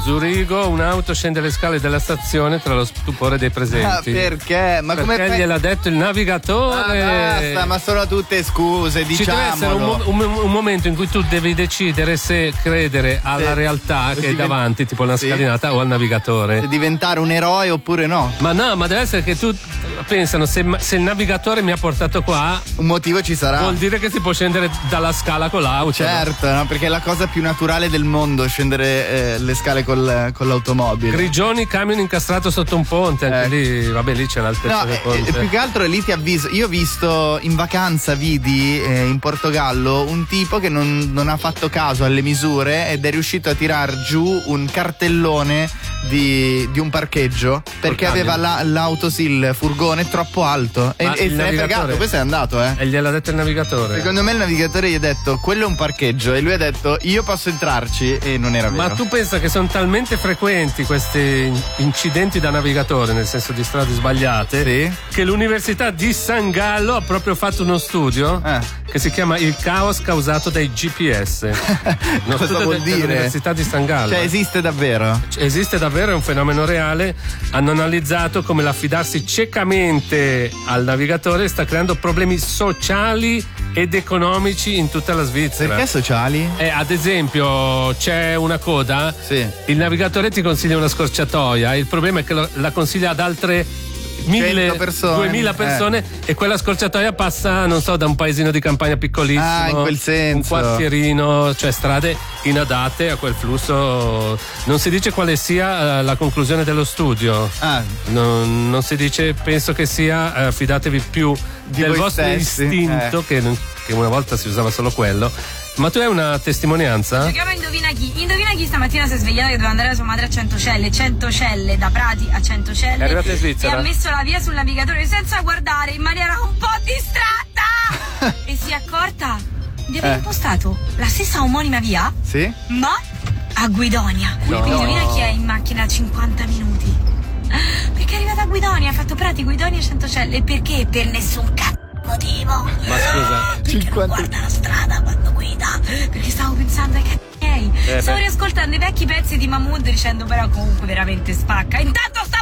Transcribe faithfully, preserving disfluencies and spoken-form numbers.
Zurigo, un'auto scende le scale della stazione tra lo stupore dei presenti. Ah, perché? Ma perché come gliel'ha detto il navigatore. Ah, basta, ma sono tutte scuse, diciamolo. Ci deve essere un, un, un momento in cui tu devi decidere se credere alla sì. realtà che è davanti, tipo una scalinata, sì. o al navigatore. Se diventare un eroe oppure no. Ma no, ma deve essere che tu pensano, se, se il navigatore mi ha portato qua, un motivo ci sarà. Vuol dire che si può scendere dalla scala con l'auto. Certo, no? Perché è la cosa più naturale del mondo scendere eh, le scale col, con l'automobile. Grigioni, camion incastrato sotto un ponte, anche eh. lì, vabbè, lì c'è l'altezza no, del ponte. Eh, più che altro lì ti avviso. Io ho visto in vacanza, vidi eh, in Portogallo un tipo che non, non ha fatto caso alle misure ed è riuscito a tirar giù un cartellone di, di un parcheggio perché aveva la, l'auto, sì, il furgone troppo alto e, e se n'è fregato, questo è andato, eh. E gliel'ha detto il navigatore. Secondo me il navigatore gli ha detto quello è un parcheggio e lui ha detto io posso entrarci e non era vero. Ma tu pensa che sono talmente frequenti questi incidenti da navigatore, nel senso di strade sbagliate, sì. che l'Università di San Gallo ha proprio fatto uno studio eh. che si chiama Il caos causato dai G P S. Uno Cosa vuol de- dire? Dell'Università di San Gallo. Cioè esiste davvero? Esiste davvero, è un fenomeno reale. Hanno analizzato come l'affidarsi ciecamente al navigatore sta creando problemi sociali ed economici in tutta la Svizzera. Perché sociali? Eh, ad esempio c'è una coda, sì. il navigatore ti consiglia una scorciatoia, il problema è che lo, la consiglia ad altre mille persone, duemila persone eh. e quella scorciatoia passa, non so, da un paesino di campagna piccolissimo, ah, in quel senso. un quartierino, cioè strade inadatte a quel flusso. Non si dice quale sia uh, la conclusione dello studio, ah. non, non si dice, penso che sia uh, fidatevi più di del vostro stessi. istinto, eh. che, non, che una volta si usava solo quello. Ma tu hai una testimonianza? Giochiamo a Indovina chi. Indovina chi stamattina si è svegliato che doveva andare da sua madre a Centocelle. Centocelle, da Prati a Centocelle. È arrivata in Svizzera. E ha messo la via sul navigatore senza guardare, in maniera un po' distratta. E si è accorta di aver eh. impostato la stessa omonima via. Sì. Ma a Guidonia. No. Quindi indovina chi è in macchina a cinquanta minuti. Perché è arrivata a Guidonia, ha fatto Prati, Guidonia e Centocelle. E perché? Per nessun cazzo motivo. Ma scusa, perché cinquanta... non guarda la strada quando guida, perché stavo pensando ai cazzi miei, eh, stavo beh. riascoltando i vecchi pezzi di Mahmood dicendo però comunque veramente spacca, intanto sto